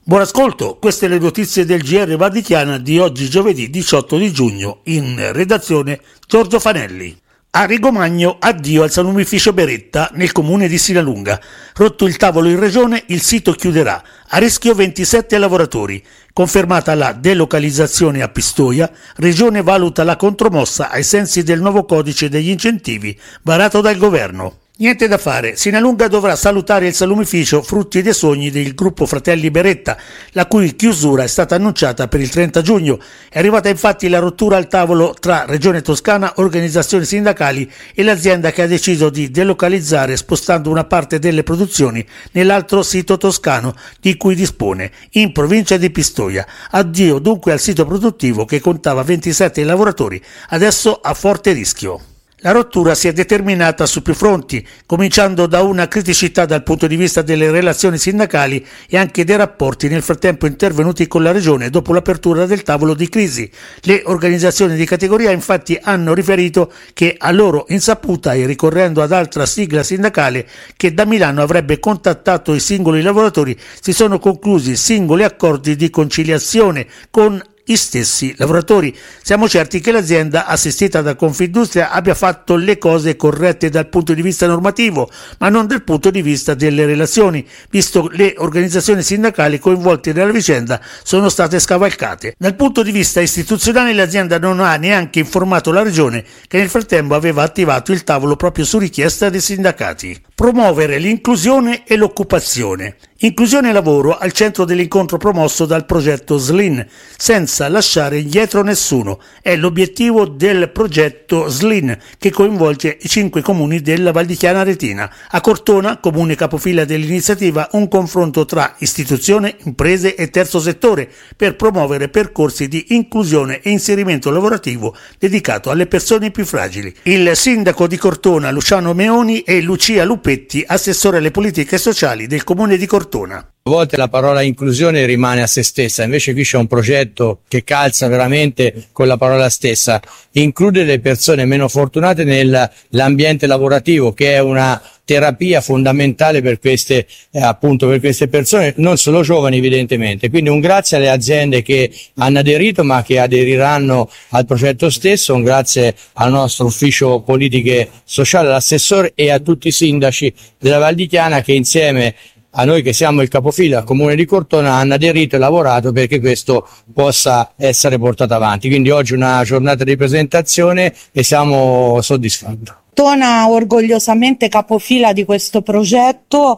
Buon ascolto, queste le notizie del GR Val di Chiana di oggi giovedì 18 di giugno, in redazione Giorgio Fanelli. A Rigomagno addio al salumificio Beretta nel comune di Sinalunga. Rotto il tavolo in regione, il sito chiuderà. A rischio 27 lavoratori. Confermata la delocalizzazione a Pistoia, regione valuta la contromossa ai sensi del nuovo codice degli incentivi varato dal governo. Niente da fare, Sinalunga dovrà salutare il salumificio Frutti dei Sogni del gruppo Fratelli Beretta, la cui chiusura è stata annunciata per il 30 giugno. È arrivata infatti la rottura al tavolo tra Regione Toscana, organizzazioni sindacali e l'azienda che ha deciso di delocalizzare spostando una parte delle produzioni nell'altro sito toscano di cui dispone, in provincia di Pistoia. Addio dunque al sito produttivo che contava 27 lavoratori, adesso a forte rischio. La rottura si è determinata su più fronti, cominciando da una criticità dal punto di vista delle relazioni sindacali e anche dei rapporti nel frattempo intervenuti con la Regione dopo l'apertura del tavolo di crisi. Le organizzazioni di categoria infatti hanno riferito che a loro insaputa e ricorrendo ad altra sigla sindacale che da Milano avrebbe contattato i singoli lavoratori, si sono conclusi singoli accordi di conciliazione con gli stessi lavoratori. Siamo certi che l'azienda assistita da Confindustria abbia fatto le cose corrette dal punto di vista normativo, ma non dal punto di vista delle relazioni, visto le organizzazioni sindacali coinvolte nella vicenda sono state scavalcate. Dal punto di vista istituzionale l'azienda non ha neanche informato la Regione, che nel frattempo aveva attivato il tavolo proprio su richiesta dei sindacati. Promuovere l'inclusione e l'occupazione. Inclusione e lavoro al centro dell'incontro promosso dal progetto SLIN, senza lasciare indietro nessuno. È l'obiettivo del progetto SLIN, che coinvolge i 5 comuni della Val di Chiana Retina. A Cortona, comune capofila dell'iniziativa, un confronto tra istituzione, imprese e terzo settore per promuovere percorsi di inclusione e inserimento lavorativo dedicato alle persone più fragili. Il sindaco di Cortona, Luciano Meoni, e Lucia Lupetti, assessore alle politiche sociali del comune di Cortona. A volte la parola inclusione rimane a se stessa, invece qui c'è un progetto che calza veramente con la parola stessa, include le persone meno fortunate nell'ambiente lavorativo, che è una terapia fondamentale per queste per queste persone, non solo giovani evidentemente. Quindi un grazie alle aziende che hanno aderito ma che aderiranno al progetto stesso, un grazie al nostro ufficio politiche sociali, all'assessore e a tutti i sindaci della Val di Chiana che insieme a noi che siamo il capofila al comune di Cortona hanno aderito e lavorato perché questo possa essere portato avanti. Quindi oggi una giornata di presentazione e siamo soddisfatti. Cortona orgogliosamente capofila di questo progetto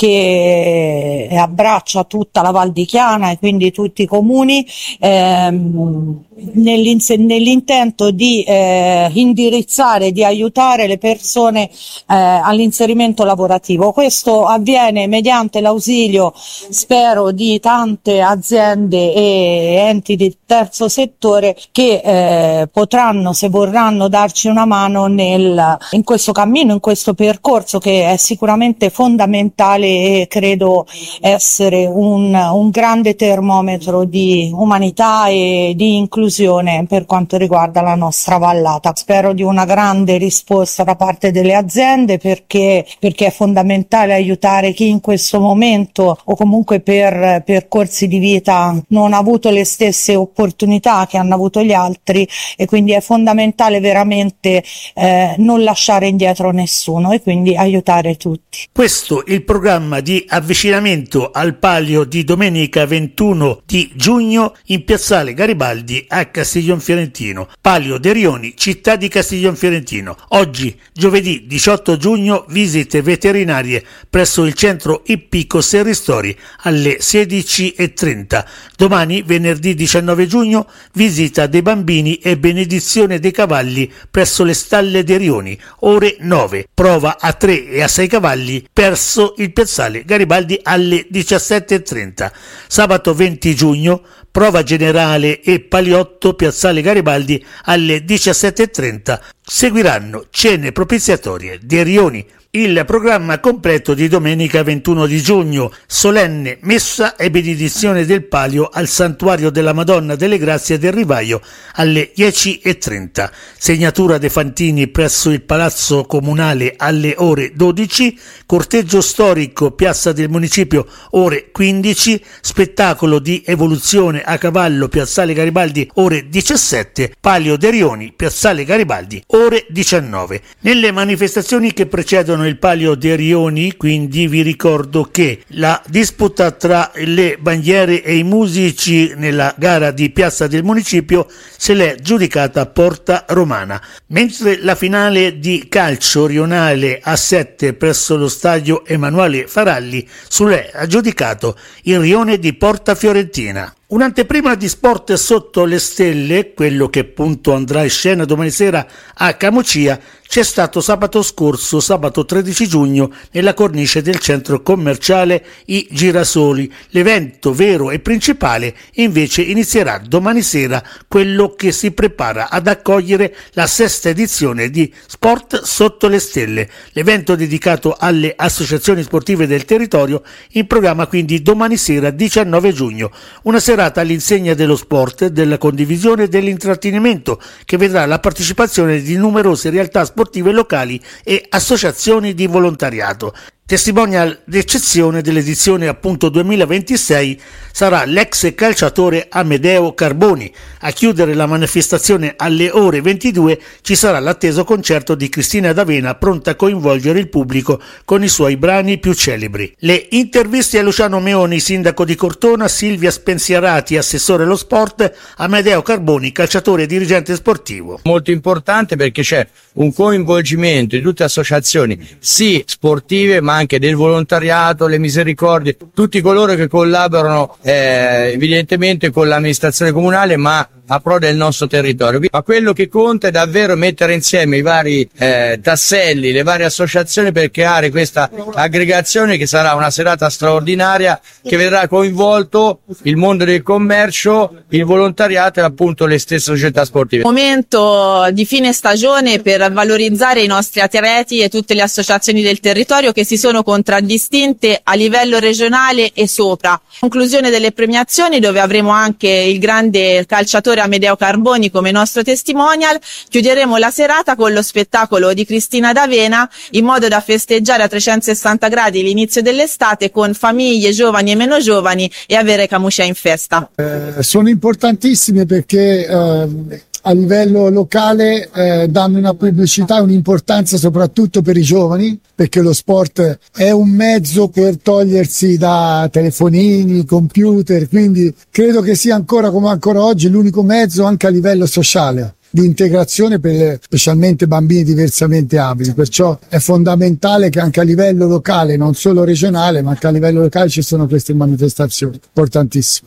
che abbraccia tutta la Val di Chiana e quindi tutti i comuni nell'intento di indirizzare, di aiutare le persone all'inserimento lavorativo. Questo avviene mediante l'ausilio, spero, di tante aziende e enti di terzo settore che potranno, se vorranno, darci una mano in questo cammino, in questo percorso che è sicuramente fondamentale e credo essere un grande termometro di umanità e di inclusione per quanto riguarda la nostra vallata. Spero di una grande risposta da parte delle aziende perché è fondamentale aiutare chi in questo momento o comunque per percorsi di vita non ha avuto le stesse opportunità che hanno avuto gli altri, e quindi è fondamentale veramente non lasciare indietro nessuno e quindi aiutare tutti. Questo il programma di avvicinamento al palio di domenica 21 di giugno in piazzale Garibaldi a Castiglionfiorentino. Palio dei Rioni, città di Castiglionfiorentino. Oggi, giovedì 18 giugno, visite veterinarie presso il centro ippico Serristori alle 16:30. Domani, venerdì 19 giugno, visita dei bambini e benedizione dei cavalli presso le stalle dei Rioni, ore 9. Prova a 3 e a 6 cavalli presso il piazzale Garibaldi alle 17:30. Sabato 20 giugno, prova generale e paliotto piazzale Garibaldi alle 17:30. Seguiranno cene propiziatorie dei Rioni. Il programma completo di domenica 21 di giugno, solenne messa e benedizione del palio al Santuario della Madonna delle Grazie del Rivaio alle 10:30. Segnatura dei Fantini presso il Palazzo Comunale alle ore 12, corteggio storico Piazza del Municipio ore 15, spettacolo di evoluzione a cavallo Piazzale Garibaldi ore 17, palio dei Rioni Piazzale Garibaldi ore 19. Nelle manifestazioni che precedono il palio dei Rioni, quindi vi ricordo che la disputa tra le bandiere e i musici nella gara di Piazza del Municipio se l'è giudicata Porta Romana, mentre la finale di calcio rionale a 7 presso lo stadio Emanuele Faralli se l'è aggiudicato il Rione di Porta Fiorentina. Un'anteprima di Sport sotto le stelle, quello che appunto andrà in scena domani sera a Camucia, c'è stato sabato scorso, sabato 13 giugno, nella cornice del centro commerciale I Girasoli. L'evento vero e principale invece inizierà domani sera, quello che si prepara ad accogliere la 6ª edizione di Sport sotto le stelle, l'evento dedicato alle associazioni sportive del territorio, in programma quindi domani sera 19 giugno. Una serata all'insegna dello sport, della condivisione e dell'intrattenimento, che vedrà la partecipazione di numerose realtà sportive locali e associazioni di volontariato. Testimonial d'eccezione dell'edizione appunto 2026 sarà l'ex calciatore Amedeo Carboni. A chiudere la manifestazione alle ore 22 ci sarà l'atteso concerto di Cristina D'Avena, pronta a coinvolgere il pubblico con i suoi brani più celebri. Le interviste a Luciano Meoni, sindaco di Cortona, Silvia Spensierati, assessore allo sport, Amedeo Carboni, calciatore e dirigente sportivo. Molto importante perché c'è un coinvolgimento di tutte le associazioni, sì sportive ma anche del volontariato, le misericordie, tutti coloro che collaborano evidentemente con l'amministrazione comunale ma a pro del nostro territorio. Ma quello che conta è davvero mettere insieme i vari tasselli, le varie associazioni per creare questa aggregazione che sarà una serata straordinaria che vedrà coinvolto il mondo del commercio, il volontariato e appunto le stesse società sportive. Momento di fine stagione per valorizzare i nostri atleti e tutte le associazioni del territorio che si sono contraddistinte a livello regionale e sopra. Conclusione delle premiazioni, dove avremo anche il grande calciatore Amedeo Carboni come nostro testimonial. Chiuderemo la serata con lo spettacolo di Cristina D'Avena, in modo da festeggiare a 360 gradi l'inizio dell'estate con famiglie giovani e meno giovani e avere Camucia in festa. Sono importantissime perché a livello locale danno una pubblicità e un'importanza soprattutto per i giovani, perché lo sport è un mezzo per togliersi da telefonini, computer, quindi credo che sia ancora come ancora oggi l'unico mezzo anche a livello sociale di integrazione per specialmente bambini diversamente abili, perciò è fondamentale che anche a livello locale, non solo regionale ma anche a livello locale, ci sono queste manifestazioni importantissime.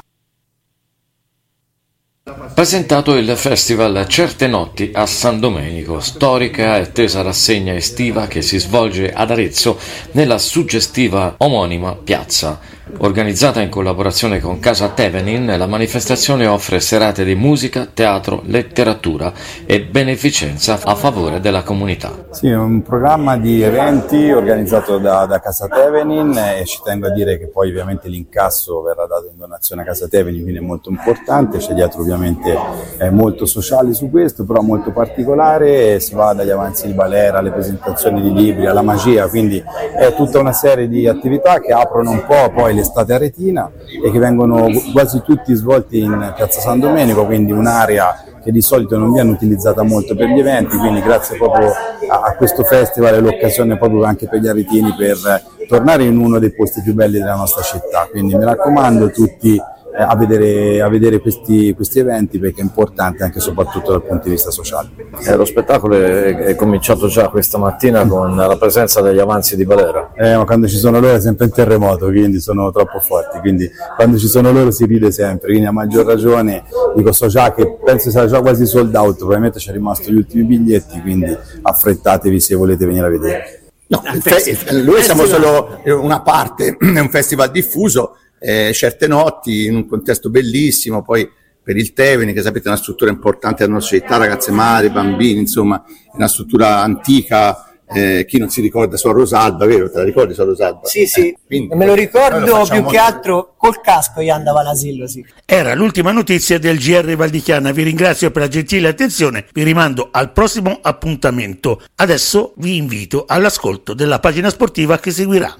Presentato il festival Certe Notti a San Domenico, storica e attesa rassegna estiva che si svolge ad Arezzo nella suggestiva omonima piazza. Organizzata in collaborazione con Casa Tevenin, la manifestazione offre serate di musica, teatro, letteratura e beneficenza a favore della comunità. Sì, è un programma di eventi organizzato da Casa Tevenin e ci tengo a dire che poi ovviamente l'incasso verrà dato in donazione a Casa Tevenin, quindi è molto importante, c'è dietro ovviamente molto sociale su questo, però molto particolare, si va dagli avanzi di balera alle presentazioni di libri, alla magia, quindi è tutta una serie di attività che aprono un po' poi l'estate aretina e che vengono quasi tutti svolti in Piazza San Domenico, quindi un'area che di solito non viene utilizzata molto per gli eventi, quindi grazie proprio a questo festival è l'occasione proprio anche per gli aretini per tornare in uno dei posti più belli della nostra città, quindi mi raccomando tutti a vedere questi eventi, perché è importante anche e soprattutto dal punto di vista sociale. Lo spettacolo è cominciato già questa mattina con la presenza degli avanzi di balera. Ma quando ci sono loro è sempre in terremoto, quindi sono troppo forti, quindi quando ci sono loro si ride sempre, quindi a maggior ragione dico, so già che penso sarà già quasi sold out, probabilmente ci è rimasto gli ultimi biglietti, quindi affrettatevi se volete venire a vedere. No, noi siamo solo una parte, è un festival diffuso, Certe Notti in un contesto bellissimo, poi per il Teveni, che sapete è una struttura importante della nostra città, ragazze madri, bambini, insomma è una struttura antica, chi non si ricorda Suor Rosalba, vero? Te la ricordi Suor Rosalba? Sì, Quindi, me lo ricordo più che altro col casco io andavo all'asilo, sì. Era l'ultima notizia del GR Val di Chiana, vi ringrazio per la gentile attenzione, vi rimando al prossimo appuntamento. Adesso vi invito all'ascolto della pagina sportiva che seguirà.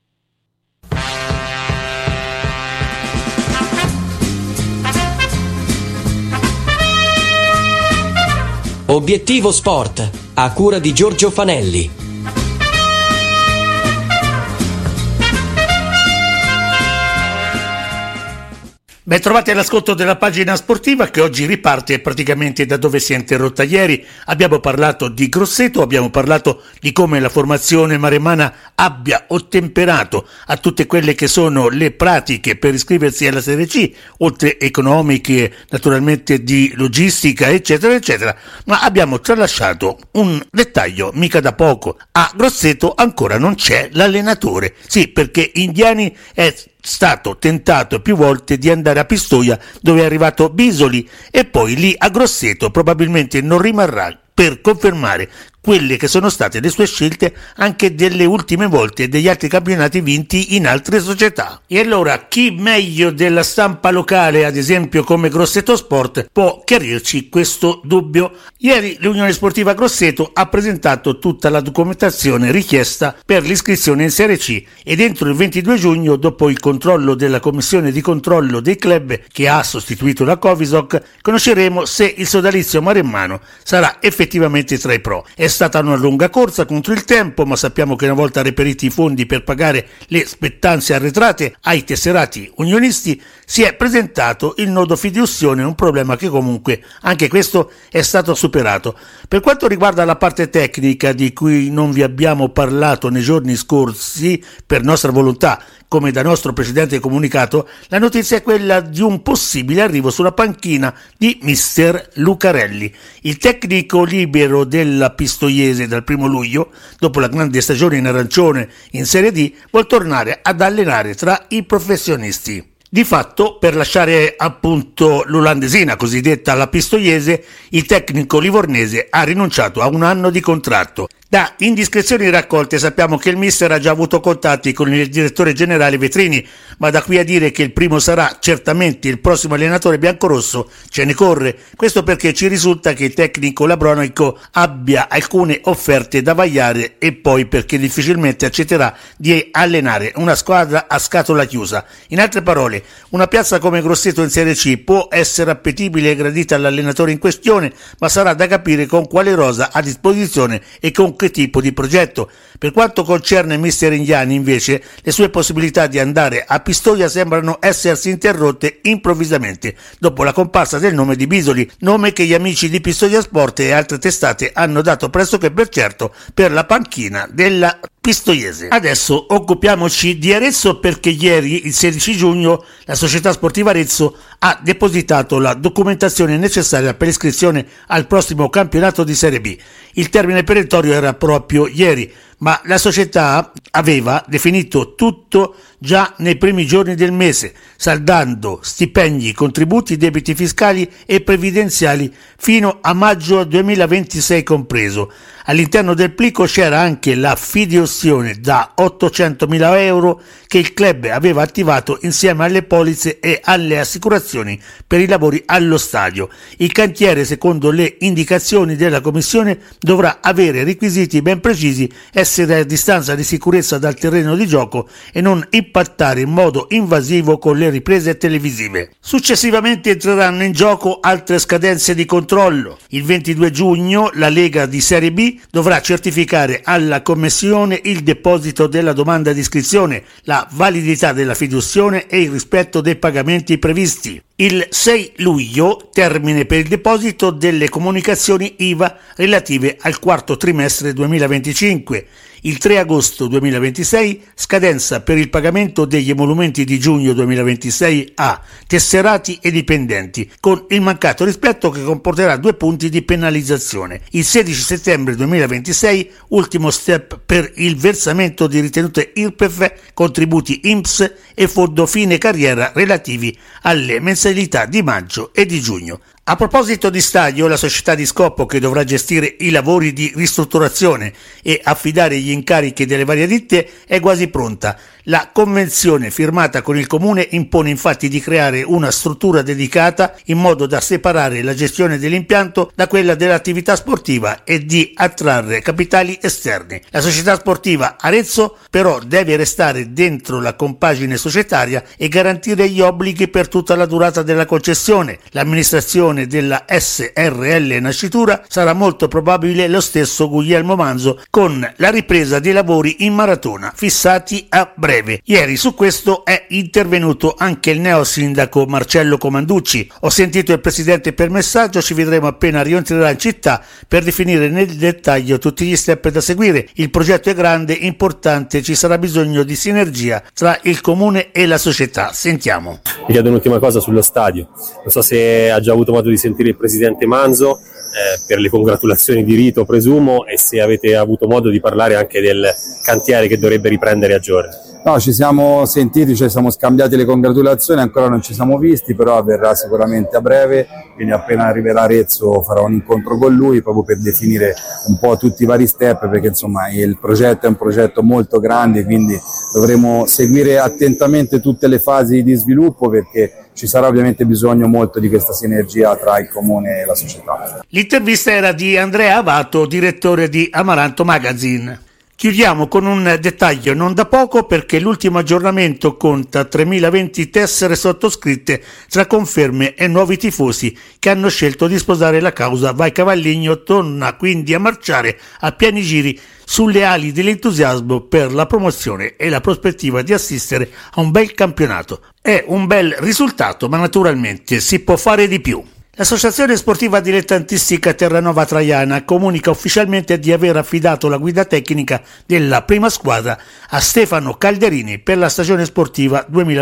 Obiettivo Sport, a cura di Giorgio Fanelli. Ben trovati all'ascolto della pagina sportiva che oggi riparte praticamente da dove si è interrotta ieri. Abbiamo parlato di Grosseto, abbiamo parlato di come la formazione maremmana abbia ottemperato a tutte quelle che sono le pratiche per iscriversi alla Serie C, oltre economiche, naturalmente di logistica, eccetera, eccetera. Ma abbiamo tralasciato un dettaglio mica da poco. A Grosseto ancora non c'è l'allenatore. Sì, perché Indiani è stato tentato più volte di andare a Pistoia, dove è arrivato Bisoli, e poi lì a Grosseto probabilmente non rimarrà per confermare quelle che sono state le sue scelte anche delle ultime volte degli altri campionati vinti in altre società. E allora chi meglio della stampa locale, ad esempio come Grosseto Sport, può chiarirci questo dubbio? Ieri l'Unione Sportiva Grosseto ha presentato tutta la documentazione richiesta per l'iscrizione in Serie C ed entro il 22 giugno, dopo il controllo della commissione di controllo dei club che ha sostituito la Covisoc, conosceremo se il sodalizio maremmano sarà effettivamente tra i pro. È stata una lunga corsa contro il tempo, ma sappiamo che una volta reperiti i fondi per pagare le spettanze arretrate ai tesserati unionisti, si è presentato il nodo fideiussione, un problema che comunque anche questo è stato superato. Per quanto riguarda la parte tecnica di cui non vi abbiamo parlato nei giorni scorsi per nostra volontà, come da nostro presidente comunicato, la notizia è quella di un possibile arrivo sulla panchina di mister Lucarelli. Il tecnico libero della Pistoiese dal 1 luglio, dopo la grande stagione in arancione in Serie D, vuol tornare ad allenare tra i professionisti. Di fatto, per lasciare appunto l'olandesina cosiddetta la Pistoiese, il tecnico livornese ha rinunciato a un anno di contratto. Da indiscrezioni raccolte sappiamo che il mister ha già avuto contatti con il direttore generale Vetrini, ma da qui a dire che il primo sarà certamente il prossimo allenatore biancorosso ce ne corre. Questo perché ci risulta che il tecnico labronico abbia alcune offerte da vagliare e poi perché difficilmente accetterà di allenare una squadra a scatola chiusa. In altre parole, una piazza come Grosseto in Serie C può essere appetibile e gradita all'allenatore in questione, ma sarà da capire con quale rosa a disposizione e con che tipo di progetto. Per quanto concerne mister Indiani, invece, le sue possibilità di andare a Pistoia sembrano essersi interrotte improvvisamente dopo la comparsa del nome di Bisoli, nome che gli amici di Pistoia Sport e altre testate hanno dato pressoché per certo per la panchina della Pistoiese. Adesso occupiamoci di Arezzo, perché ieri, il 16 giugno, la società sportiva Arezzo ha depositato la documentazione necessaria per l'iscrizione al prossimo campionato di Serie B. Il termine perentorio era proprio ieri, ma la società aveva definito tutto già nei primi giorni del mese, saldando stipendi, contributi, debiti fiscali e previdenziali fino a maggio 2026 compreso. All'interno del plico c'era anche la fideiussione da 800.000 euro che il club aveva attivato insieme alle polizze e alle assicurazioni per i lavori allo stadio. Il cantiere, secondo le indicazioni della commissione, dovrà avere requisiti ben precisi, essere a distanza di sicurezza dal terreno di gioco e non impattare in modo invasivo con le riprese televisive. Successivamente entreranno in gioco altre scadenze di controllo. Il 22 giugno la Lega di Serie B dovrà certificare alla commissione il deposito della domanda di iscrizione, la validità della fideiussione e il rispetto dei pagamenti previsti. Il 6 luglio termine per il deposito delle comunicazioni IVA relative al quarto trimestre 2025. Il 3 agosto 2026 scadenza per il pagamento degli emolumenti di giugno 2026 a tesserati e dipendenti, con il mancato rispetto che comporterà 2 punti di penalizzazione. Il 16 settembre 2026 ultimo step per il versamento di ritenute IRPEF, contributi INPS e fondo fine carriera relativi alle mensilità di maggio e di giugno. A proposito di stadio, la società di Scoppo, che dovrà gestire i lavori di ristrutturazione e affidare gli incarichi delle varie ditte, è quasi pronta. La convenzione firmata con il comune impone infatti di creare una struttura dedicata in modo da separare la gestione dell'impianto da quella dell'attività sportiva e di attrarre capitali esterni. La società sportiva Arezzo però deve restare dentro la compagine societaria e garantire gli obblighi per tutta la durata della concessione. L'amministrazione della SRL Nascitura sarà molto probabile lo stesso Guglielmo Manzo, con la ripresa dei lavori in maratona fissati a breve. Ieri su questo è intervenuto anche il neo sindaco Marcello Comanducci. Ho sentito il presidente per messaggio, ci vedremo appena rientrerà in città per definire nel dettaglio tutti gli step da seguire. Il progetto è grande, importante, ci sarà bisogno di sinergia tra il comune e la società. Sentiamo. Mi chiedo un'ultima cosa sullo stadio, non so se ha già avuto modo di sentire il presidente Manzo per le congratulazioni di rito, presumo, e se avete avuto modo di parlare anche del cantiere che dovrebbe riprendere a giorni. No, ci siamo sentiti, ci siamo scambiati le congratulazioni, ancora non ci siamo visti, però avverrà sicuramente a breve, quindi appena arriverà Arezzo farò un incontro con lui proprio per definire un po' tutti i vari step, perché insomma il progetto è un progetto molto grande, quindi dovremo seguire attentamente tutte le fasi di sviluppo, perché ci sarà ovviamente bisogno molto di questa sinergia tra il comune e la società. L'intervista era di Andrea Avato, direttore di Amaranto Magazine. Chiudiamo con un dettaglio non da poco, perché l'ultimo aggiornamento conta 3020 tessere sottoscritte tra conferme e nuovi tifosi che hanno scelto di sposare la causa. Vai Cavaligno torna quindi a marciare a pieni giri sulle ali dell'entusiasmo per la promozione e la prospettiva di assistere a un bel campionato. È un bel risultato, ma naturalmente si può fare di più. L'Associazione Sportiva Dilettantistica Terranova Traiana comunica ufficialmente di aver affidato la guida tecnica della prima squadra a Stefano Calderini per la stagione sportiva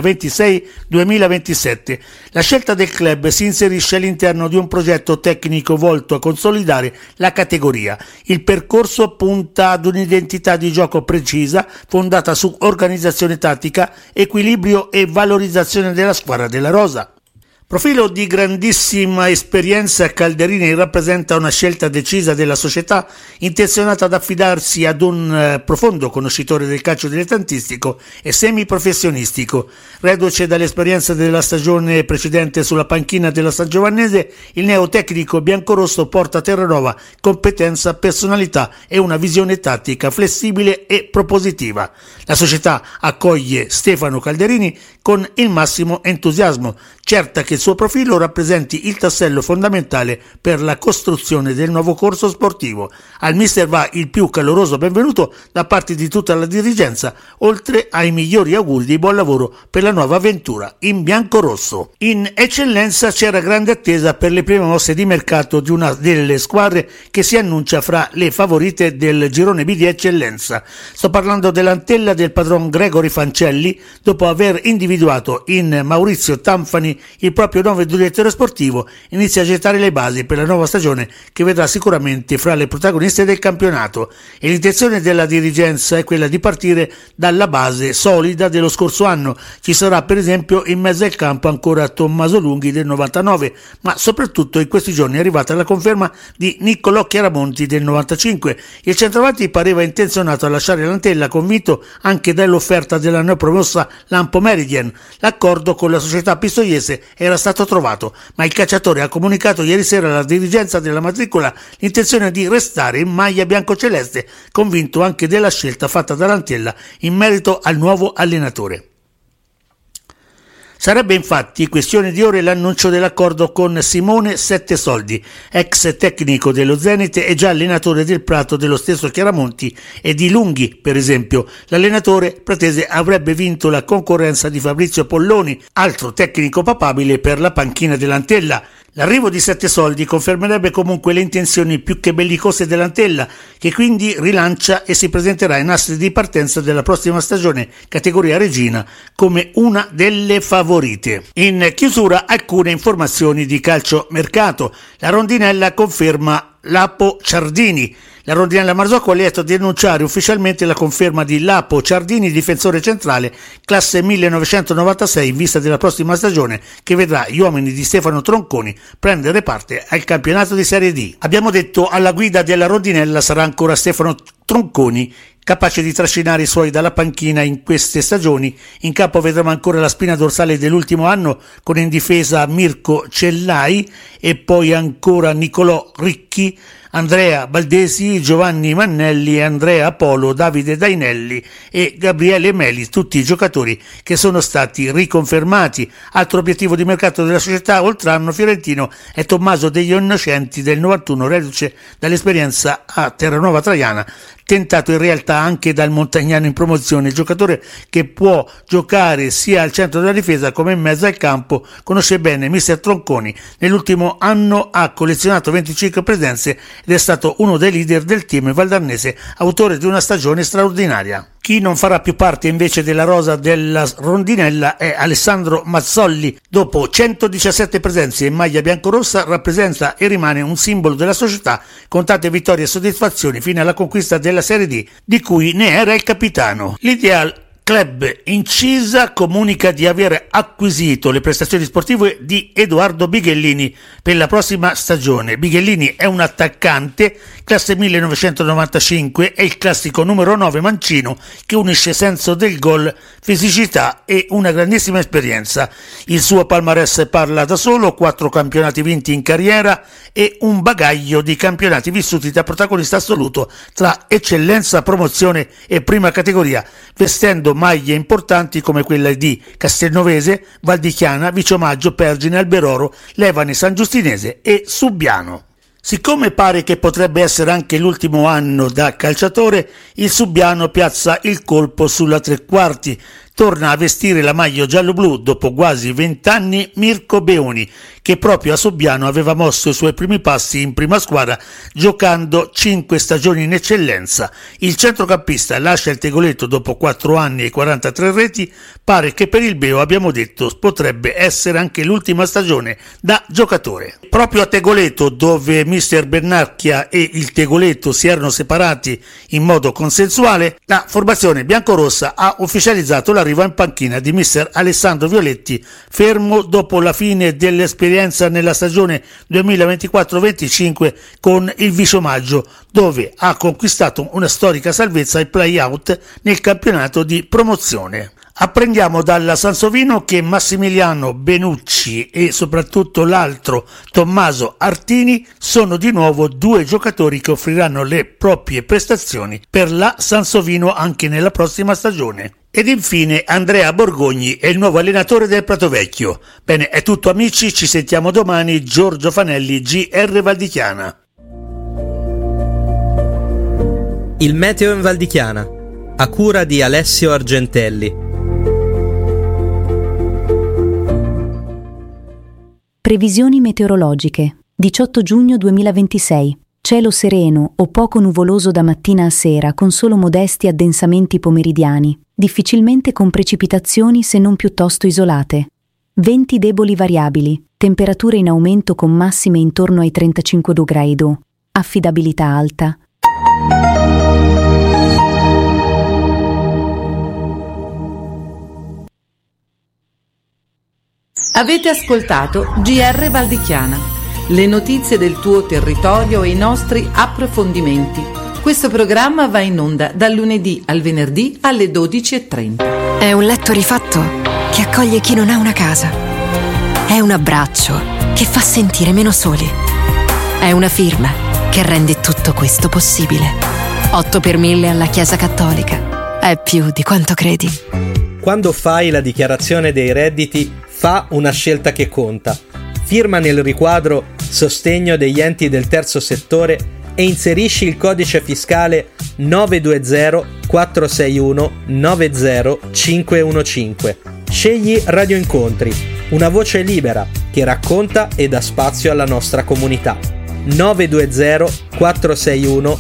2026-2027. La scelta del club si inserisce all'interno di un progetto tecnico volto a consolidare la categoria. Il percorso punta ad un'identità di gioco precisa, fondata su organizzazione tattica, equilibrio e valorizzazione della squadra della rosa. Profilo di grandissima esperienza, Calderini rappresenta una scelta decisa della società, intenzionata ad affidarsi ad un profondo conoscitore del calcio dilettantistico e semiprofessionistico. Reduce dall'esperienza della stagione precedente sulla panchina della San Giovannese, il neotecnico biancorosso porta a Terranova competenza, personalità e una visione tattica flessibile e propositiva. La società accoglie Stefano Calderini con il massimo entusiasmo, certa che il suo profilo rappresenti il tassello fondamentale per la costruzione del nuovo corso sportivo. Al mister va il più caloroso benvenuto da parte di tutta la dirigenza, oltre ai migliori auguri di buon lavoro per la nuova avventura in biancorosso. In eccellenza c'era grande attesa per le prime mosse di mercato di una delle squadre che si annuncia fra le favorite del girone B di eccellenza. Sto parlando dell'Antella del padron Gregory Fancelli, dopo aver individuato in Maurizio Tanfani il proprio nuovo direttore sportivo, inizia a gettare le basi per la nuova stagione che vedrà sicuramente fra le protagoniste del campionato, e l'intenzione della dirigenza è quella di partire dalla base solida dello scorso anno. Ci sarà per esempio in mezzo al campo ancora Tommaso Lunghi del 99, ma soprattutto in questi giorni è arrivata la conferma di Niccolò Chiaramonti del 95. Il centravanti pareva intenzionato a lasciare l'Antella, convinto anche dall'offerta della neopromossa Lampo Meridian. L'accordo con la società pistoiese era stato trovato, ma il calciatore ha comunicato ieri sera alla dirigenza della matricola l'intenzione di restare in maglia biancoceleste, convinto anche della scelta fatta dall'Antella in merito al nuovo allenatore. Sarebbe infatti questione di ore l'annuncio dell'accordo con Simone Sette Soldi, ex tecnico dello Zenit e già allenatore del Prato dello stesso Chiaramonti e di Lunghi, per esempio. L'allenatore pratese avrebbe vinto la concorrenza di Fabrizio Polloni, altro tecnico papabile per la panchina dell'Antella. L'arrivo di Sette Soldi confermerebbe comunque le intenzioni più che bellicose dell'Antella, che quindi rilancia e si presenterà in astri di partenza della prossima stagione categoria regina come una delle favorite. In chiusura alcune informazioni di calcio mercato. La rondinella conferma Lapo Ciardini. La Rondinella Marzocco è lieto di annunciare ufficialmente la conferma di Lapo Ciardini, difensore centrale, classe 1996, in vista della prossima stagione che vedrà gli uomini di Stefano Tronconi prendere parte al campionato di Serie D. Abbiamo detto alla guida della Rondinella sarà ancora Stefano Tronconi, capace di trascinare i suoi dalla panchina in queste stagioni. In campo vedremo ancora la spina dorsale dell'ultimo anno, con in difesa Mirko Cellai e poi ancora Nicolò Ricchi, Andrea Baldesi, Giovanni Mannelli, Andrea Polo, Davide Dainelli e Gabriele Meli, tutti i giocatori che sono stati riconfermati. Altro obiettivo di mercato della società oltranno fiorentino è Tommaso Degli Innocenti del 91, reduce dall'esperienza a Terranova Traiana, tentato in realtà anche dal Montagnano in promozione, giocatore che può giocare sia al centro della difesa come in mezzo al campo. Conosce bene mister Tronconi, nell'ultimo anno ha collezionato 25 presenze ed è stato uno dei leader del team valdarnese, autore di una stagione straordinaria. Chi non farà più parte invece della rosa della Rondinella è Alessandro Mazzolli. Dopo 117 presenze in maglia biancorossa rappresenta e rimane un simbolo della società, con tante vittorie e soddisfazioni fino alla conquista della Serie D, di cui ne era il capitano. L'Ideal Club Incisa comunica di aver acquisito le prestazioni sportive di Edoardo Bighellini per la prossima stagione. Bighellini è un attaccante, classe 1995, è il classico numero 9 mancino che unisce senso del gol, fisicità e una grandissima esperienza. Il suo palmarès parla da solo: 4 campionati vinti in carriera e un bagaglio di campionati vissuti da protagonista assoluto tra eccellenza, promozione e prima categoria, vestendo maglie importanti come quella di Castelnovese, Val di Chiana, Viciomaggio, Pergine, Alberoro, Levane, San Giustinese e Subbiano. Siccome pare che potrebbe essere anche l'ultimo anno da calciatore, il Subbiano piazza il colpo sulla tre quarti. Torna a vestire la maglia giallo-blu dopo quasi 20 anni Mirko Beoni, che proprio a Subbiano aveva mosso i suoi primi passi in prima squadra giocando 5 stagioni in eccellenza. Il centrocampista lascia il Tegoletto dopo 4 anni e 43 reti. Pare che per il Beo, abbiamo detto, potrebbe essere anche l'ultima stagione da giocatore. Proprio a Tegoletto, dove mister Bernacchia e il Tegoletto si erano separati in modo consensuale, la formazione biancorossa ha ufficializzato l'arrivo in panchina di mister Alessandro Violetti, fermo dopo la fine dell'esperienza nella stagione 2024-25 con il Viciomaggio, dove ha conquistato una storica salvezza ai play-out nel campionato di promozione. Apprendiamo dalla Sansovino che Massimiliano Benucci e soprattutto l'altro Tommaso Artini sono di nuovo 2 giocatori che offriranno le proprie prestazioni per la Sansovino anche nella prossima stagione. Ed infine Andrea Borgogni è il nuovo allenatore del Pratovecchio. Bene, è tutto amici, ci sentiamo domani. Giorgio Fanelli, GR Valdichiana. Il meteo in Valdichiana, a cura di Alessio Argentelli. Previsioni meteorologiche. 18 giugno 2026. Cielo sereno o poco nuvoloso da mattina a sera, con solo modesti addensamenti pomeridiani, difficilmente con precipitazioni se non piuttosto isolate. Venti deboli variabili, temperature in aumento con massime intorno ai 35 gradi. Affidabilità alta. Avete ascoltato GR Valdichiana, le notizie del tuo territorio e i nostri approfondimenti. Questo programma va in onda dal lunedì al venerdì alle 12:30. È un letto rifatto che accoglie chi non ha una casa. È un abbraccio che fa sentire meno soli. È una firma che rende tutto questo possibile. 8 per 1000 alla Chiesa Cattolica. È più di quanto credi. Quando fai la dichiarazione dei redditi, fa una scelta che conta. Firma nel riquadro Sostegno degli enti del terzo settore e inserisci il codice fiscale 920 461 90515. Scegli Radio Incontri, una voce libera che racconta e dà spazio alla nostra comunità. 920 461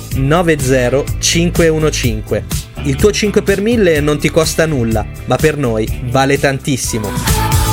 90515. Il tuo 5 per 1000 non ti costa nulla, ma per noi vale tantissimo.